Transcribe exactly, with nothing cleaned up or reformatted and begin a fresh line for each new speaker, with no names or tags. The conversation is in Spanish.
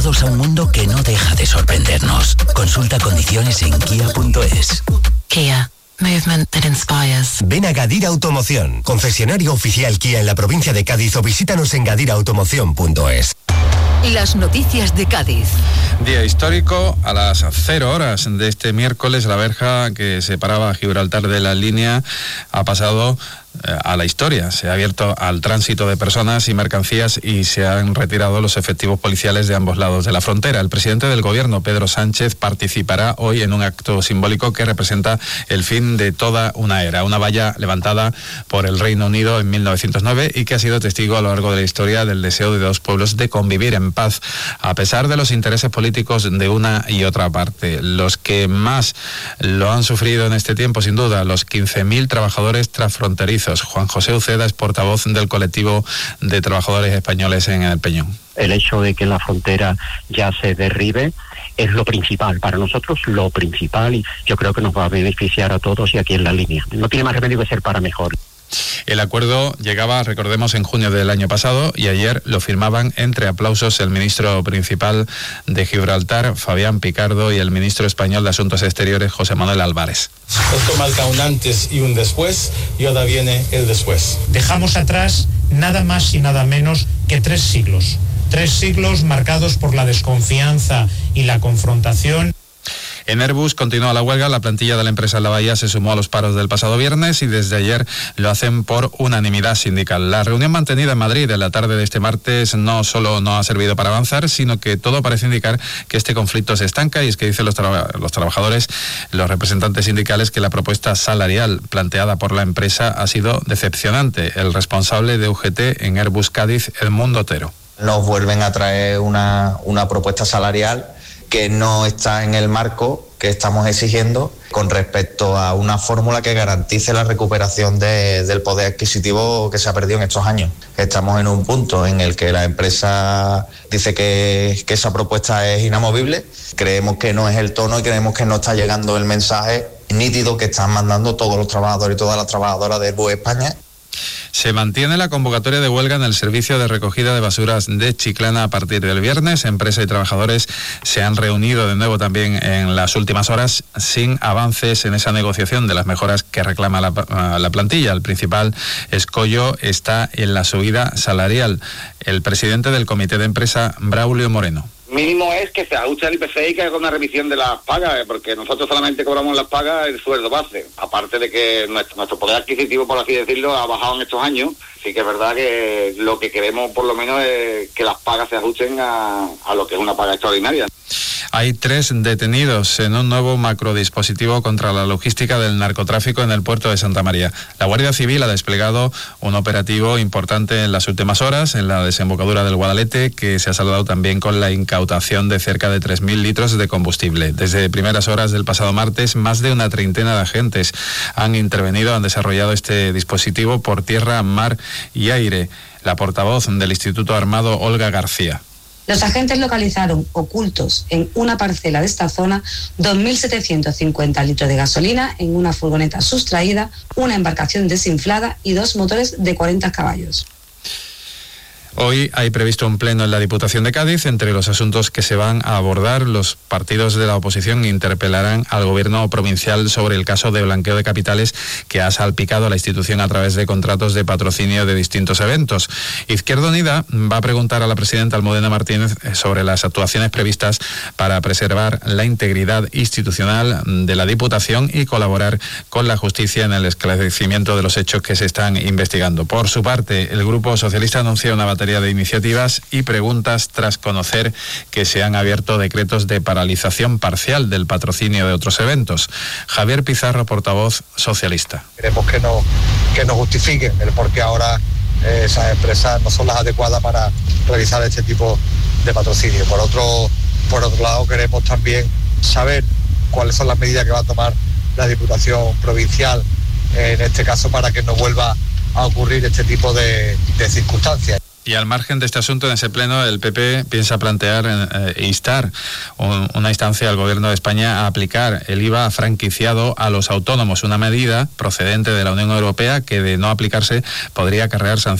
A un mundo que no deja de sorprendernos. Consulta condiciones en kia punto es.
Kia. Movement that inspires.
Ven a Gadir Automoción, concesionario oficial Kia en la provincia de Cádiz, o visítanos en gadir automoción punto es.
Las noticias de Cádiz.
Día histórico, a las cero horas de este miércoles, la verja que separaba a Gibraltar de la línea ha pasado eh, a la historia. Se ha abierto al tránsito de personas y mercancías y se han retirado los efectivos policiales de ambos lados de la frontera. El presidente del gobierno, Pedro Sánchez, participará hoy en un acto simbólico que representa el fin de toda una era. Una valla levantada por el Reino Unido en mil novecientos nueve y que ha sido testigo a lo largo de la historia del deseo de dos pueblos de convivir en paz, a pesar de los intereses políticos de una y otra parte. Los que más lo han sufrido en este tiempo, sin duda, los quince mil trabajadores transfronterizos. Juan José Uceda es portavoz del colectivo de trabajadores españoles en el Peñón.
El hecho de que la frontera ya se derribe es lo principal, para nosotros lo principal, y yo creo que nos va a beneficiar a todos y aquí en la línea. No tiene más remedio que ser para mejor.
El acuerdo llegaba, recordemos, en junio del año pasado y ayer lo firmaban entre aplausos el ministro principal de Gibraltar, Fabián Picardo, y el ministro español de Asuntos Exteriores, José Manuel Álvarez.
Esto marca un antes y un después, y ahora viene el después.
Dejamos atrás nada más y nada menos que tres siglos. Tres siglos marcados por la desconfianza y la confrontación.
En Airbus continúa la huelga. La plantilla de la empresa en la Bahía se sumó a los paros del pasado viernes y desde ayer lo hacen por unanimidad sindical. La reunión mantenida en Madrid en la tarde de este martes no solo no ha servido para avanzar, sino que todo parece indicar que este conflicto se estanca, y es que dicen los, tra- los trabajadores, los representantes sindicales, que la propuesta salarial planteada por la empresa ha sido decepcionante. El responsable de U G T en Airbus Cádiz, Edmundo Otero.
Nos vuelven a traer una, una propuesta salarial que no está en el marco que estamos exigiendo con respecto a una fórmula que garantice la recuperación de, del poder adquisitivo que se ha perdido en estos años. Estamos en un punto en el que la empresa dice que, que esa propuesta es inamovible. Creemos que no es el tono y creemos que no está llegando el mensaje nítido que están mandando todos los trabajadores y todas las trabajadoras de Airbus España.
Se mantiene la convocatoria de huelga en el servicio de recogida de basuras de Chiclana a partir del viernes. Empresa y trabajadores se han reunido de nuevo también en las últimas horas sin avances en esa negociación de las mejoras que reclama la, la plantilla. El principal escollo está en la subida salarial. El presidente del comité de empresa, Braulio Moreno.
Mínimo es que se ajuste al I P C y que haga una revisión de las pagas, porque nosotros solamente cobramos las pagas el sueldo base. Aparte de que nuestro, nuestro poder adquisitivo, por así decirlo, ha bajado en estos años. Sí que es verdad que lo que queremos por lo menos es que las pagas se ajusten a, a lo que es una paga extraordinaria.
Hay tres detenidos en un nuevo macrodispositivo contra la logística del narcotráfico en el puerto de Santa María. La Guardia Civil ha desplegado un operativo importante en las últimas horas en la desembocadura del Guadalete, que se ha saldado también con la incautación de cerca de tres mil litros de combustible. Desde primeras horas del pasado martes, más de una treintena de agentes han intervenido, han desarrollado este dispositivo por tierra, mar y aire. La portavoz del Instituto Armado, Olga García.
Los agentes localizaron ocultos en una parcela de esta zona dos mil setecientos cincuenta litros de gasolina en una furgoneta sustraída, una embarcación desinflada y dos motores de cuarenta caballos.
Hoy hay previsto un pleno en la Diputación de Cádiz. Entre los asuntos que se van a abordar, los partidos de la oposición interpelarán al gobierno provincial sobre el caso de blanqueo de capitales que ha salpicado a la institución a través de contratos de patrocinio de distintos eventos. Izquierda Unida va a preguntar a la presidenta Almudena Martínez sobre las actuaciones previstas para preservar la integridad institucional de la Diputación y colaborar con la justicia en el esclarecimiento de los hechos que se están investigando. Por su parte, el Grupo Socialista anuncia una batería de iniciativas y preguntas tras conocer que se han abierto decretos de paralización parcial del patrocinio de otros eventos. Javier Pizarro, portavoz socialista.
Queremos que no, que nos justifiquen el por qué ahora eh, esas empresas no son las adecuadas para realizar este tipo de patrocinio. Por otro, por otro lado, queremos también saber cuáles son las medidas que va a tomar la Diputación Provincial, eh, en este caso, para que no vuelva a ocurrir este tipo de, de circunstancias.
Y al margen de este asunto, en ese pleno el P P piensa plantear e eh, instar un, una instancia al Gobierno de España a aplicar el I V A franquiciado a los autónomos, una medida procedente de la Unión Europea que, de no aplicarse, podría acarrear sanciones